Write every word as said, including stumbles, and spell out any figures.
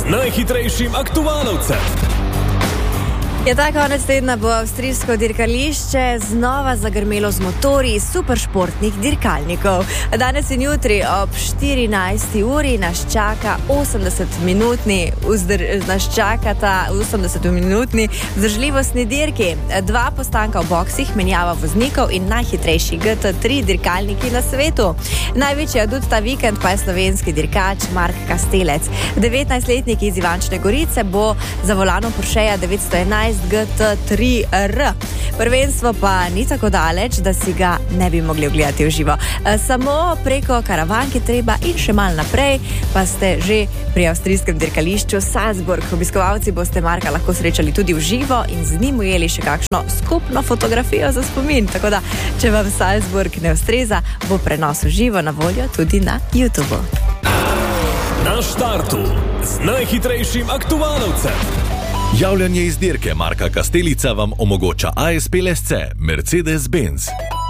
z najhitrejšim aktualcem. Ja, ta konec tedna bo avstrijsko dirkališče znova zagrmelo z motorji superšportnih dirkalnikov. Danes in jutri ob štirinajsti uri nas čaka osemdesetminutni vzdr- nas čakata osemdesetminutni vzdržljivostni dirki. Dva postanka v boksih, menjava voznikov in najhitrejši G T tri dirkalniki na svetu. Največji adut ta vikend pa je slovenski dirkač Mark Kastelec. devetnajstletnik iz Ivančne Gorice bo za volanom Porscheja devetsto enajst G T tri R. Prvenstvo pa ni tako daleč, da si ga ne bi mogli ogledati v živo. Samo preko Karavanke treba in še mal naprej, pa ste že pri avstrijskem dirkališču Salzburg. Obiskovalci boste Marka lahko srečali tudi v živo in z njim ujeli še kakšno skupno fotografijo za spomin. Tako da, če vam Salzburg ne ustreza, bo prenos v živo na voljo tudi na YouTubeu. Na štartu z najhitrejšim aktualcem. Javljanje iz dirke Marka Kastelica vam omogoča A S P L S C Mercedes-Benz.